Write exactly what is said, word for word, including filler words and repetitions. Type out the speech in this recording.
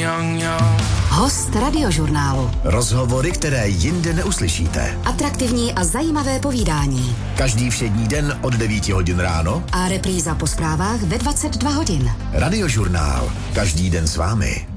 young, young. Host Radiožurnálu. Rozhovory, které jinde neuslyšíte. Atraktivní a zajímavé povídání. Každý všední den od devíti hodin ráno. A repríza po zprávách ve dvacet dva hodin. Radiožurnál. Každý den s vámi.